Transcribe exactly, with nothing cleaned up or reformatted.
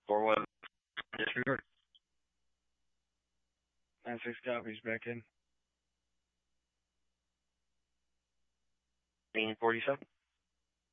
four one disregard. nine six copies, back in. Being forty-seven.